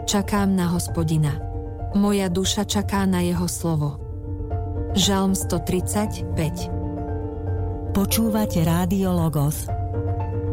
Čakám na Hospodina. Moja duša čaká na jeho slovo. Žalm 135. Počúvate Rádio Logos.